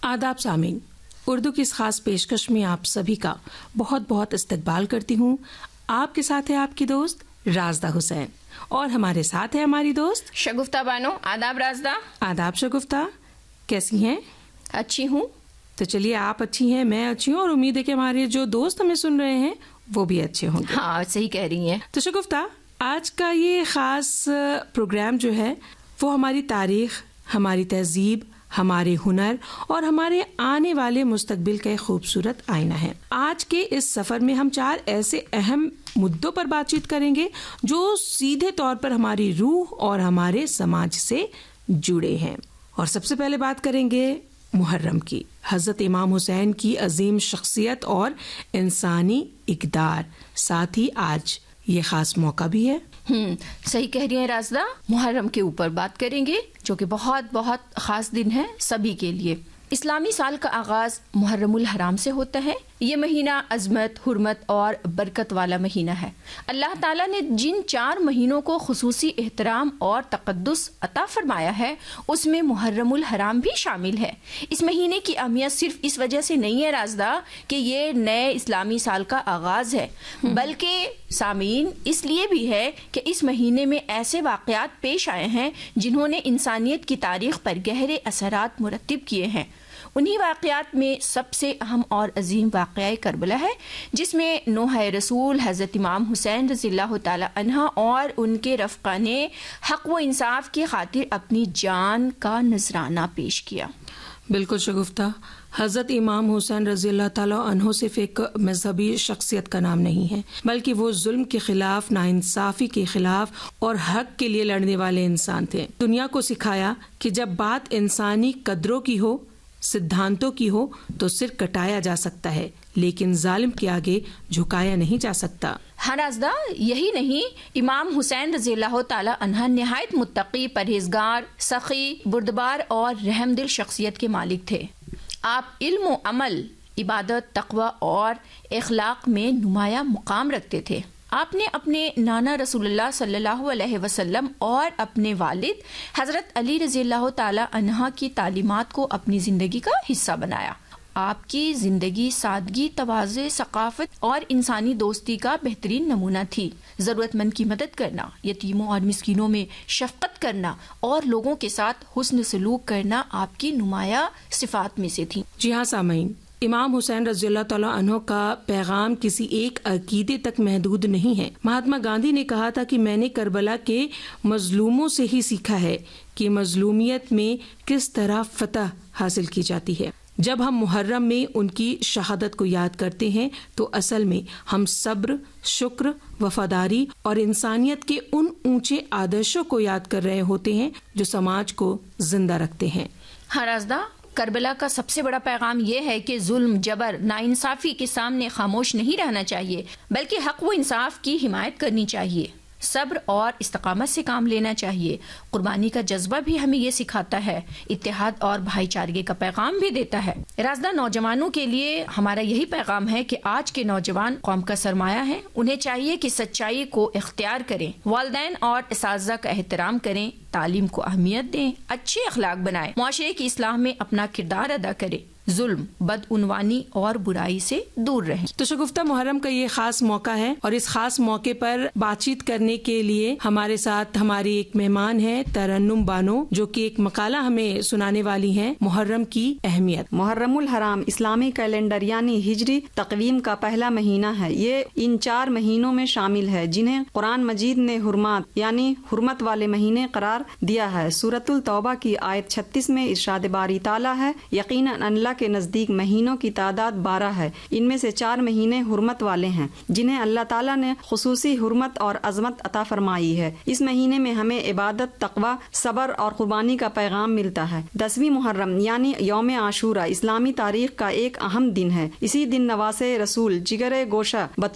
آداب سامعین، اردو کی اس خاص پیشکش میں آپ سبھی کا بہت بہت استقبال کرتی ہوں. آپ کے ساتھ ہے آپ کی دوست رازدہ حسین اور ہمارے ساتھ ہے ہماری دوست شگفتہ بانو. آداب رازدہ. آداب شگفتہ، کیسی ہیں؟ اچھی ہوں. تو چلیے، آپ اچھی ہیں، میں اچھی ہوں، اور امید ہے کہ ہمارے جو دوست ہمیں سن رہے ہیں وہ بھی اچھے ہوں گے. ہاں، صحیح کہہ رہی ہیں. تو شگفتہ، آج کا یہ خاص پروگرام جو ہے وہ ہماری تاریخ، ہماری تہذیب، ہمارے ہنر اور ہمارے آنے والے مستقبل کا ایک خوبصورت آئینہ ہے. آج کے اس سفر میں ہم 4 ایسے اہم مدعوں پر بات چیت کریں گے جو سیدھے طور پر ہماری روح اور ہمارے سماج سے جڑے ہیں. اور سب سے پہلے بات کریں گے محرم کی، حضرت امام حسین کی عظیم شخصیت اور انسانی اقدار. ساتھ ہی آج یہ خاص موقع بھی ہے. صحیح کہہ رہی ہیں رازدہ. محرم کے اوپر بات کریں گے جو کہ بہت بہت خاص دن ہے سبھی کے لیے. اسلامی سال کا آغاز محرم الحرام سے ہوتا ہے. یہ مہینہ عظمت، حرمت اور برکت والا مہینہ ہے. اللہ تعالیٰ نے جن 4 مہینوں کو خصوصی احترام اور تقدس عطا فرمایا ہے اس میں محرم الحرام بھی شامل ہے. اس مہینے کی اہمیت صرف اس وجہ سے نہیں ہے رازدہ کہ یہ نئے اسلامی سال کا آغاز ہے، بلکہ سامعین اس لیے بھی ہے کہ اس مہینے میں ایسے واقعات پیش آئے ہیں جنہوں نے انسانیت کی تاریخ پر گہرے اثرات مرتب کیے ہیں. انہی واقعات میں سب سے اہم اور عظیم واقعہ کربلا ہے، جس میں نوح رسول حضرت امام حسین رضی اللہ تعالی عنہ اور ان کے رفقا نے حق و انصاف کی خاطر اپنی جان کا نذرانہ پیش کیا. بالکل شگفتہ، حضرت امام حسین رضی اللہ تعالیٰ عنہ صرف ایک مذہبی شخصیت کا نام نہیں ہے، بلکہ وہ ظلم کے خلاف، ناانصافی کے خلاف اور حق کے لیے لڑنے والے انسان تھے. دنیا کو سکھایا کہ جب بات انسانی قدروں کی ہو، سدھانتوں کی ہو تو سر کٹایا جا سکتا ہے، لیکن ظالم کے آگے جھکایا نہیں جا سکتا. ہاں رازدہ، یہی نہیں، امام حسین رضی اللہ تعالی عنہ نہایت متقی، پرہیزگار، سخی، بردبار اور رحم دل شخصیت کے مالک تھے. آپ علم و عمل، عبادت، تقوی اور اخلاق میں نمایاں مقام رکھتے تھے. آپ نے اپنے نانا رسول اللہ صلی اللہ علیہ وسلم اور اپنے والد حضرت علی رضی اللہ تعالی عنہ کی تعلیمات کو اپنی زندگی کا حصہ بنایا. آپ کی زندگی سادگی، تواضع، ثقافت اور انسانی دوستی کا بہترین نمونہ تھی. ضرورت مند کی مدد کرنا، یتیموں اور مسکینوں میں شفقت کرنا اور لوگوں کے ساتھ حسن سلوک کرنا آپ کی نمایاں صفات میں سے تھی. جی ہاں سامعین، امام حسین رضی اللہ تعالیٰ عنہ کا پیغام کسی ایک عقیدے تک محدود نہیں ہے. مہاتما گاندھی نے کہا تھا کہ میں نے کربلا کے مظلوموں سے ہی سیکھا ہے کہ مظلومیت میں کس طرح فتح حاصل کی جاتی ہے. جب ہم محرم میں ان کی شہادت کو یاد کرتے ہیں تو اصل میں ہم صبر، شکر، وفاداری اور انسانیت کے ان اونچے آدرشوں کو یاد کر رہے ہوتے ہیں جو سماج کو زندہ رکھتے ہیں. ہاں رازدہ، کربلا کا سب سے بڑا پیغام یہ ہے کہ ظلم، جبر، ناانصافی کے سامنے خاموش نہیں رہنا چاہیے، بلکہ حق و انصاف کی حمایت کرنی چاہیے. صبر اور استقامت سے کام لینا چاہیے. قربانی کا جذبہ بھی ہمیں یہ سکھاتا ہے. اتحاد اور بھائی چارگی کا پیغام بھی دیتا ہے. رازدہ، نوجوانوں کے لیے ہمارا یہی پیغام ہے کہ آج کے نوجوان قوم کا سرمایہ ہیں. انہیں چاہیے کہ سچائی کو اختیار کریں، والدین اور اساتذہ کا احترام کریں، تعلیم کو اہمیت دیں، اچھے اخلاق بنائیں، معاشرے کی اصلاح میں اپنا کردار ادا کریں، ظلم، بدعنوانی اور برائی سے دور رہیں. تو شگفتہ، محرم کا یہ خاص موقع ہے اور اس خاص موقع پر بات چیت کرنے کے لیے ہمارے ساتھ ہماری ایک مہمان ہے ترنم بانو، جو کہ ایک مقالہ ہمیں سنانے والی ہیں، محرم کی اہمیت. محرم الحرام اسلامی کیلنڈر یعنی ہجری تقویم کا پہلا مہینہ ہے. یہ ان 4 مہینوں میں شامل ہے جنہیں قرآن مجید نے حرمات یعنی حرمت والے مہینے قرار دیا ہے. سورۃ التوبہ کی آیت 36 میں ارشاد باری تعالیٰ ہے، یقیناً اللہ کے نزدیک مہینوں کی تعداد 12 ہے، ان میں سے 4 مہینے حرمت والے ہیں جنہیں اللہ تعالیٰ نے خصوصی حرمت اور عظمت عطا فرمائی ہے. اس مہینے میں ہمیں عبادت، تقوی، صبر اور قربانی کا پیغام ملتا ہے. 10ویں محرم یعنی یوم عاشورہ اسلامی تاریخ کا ایک اہم دن ہے. اسی دن نواسے رسول جگر گوشہ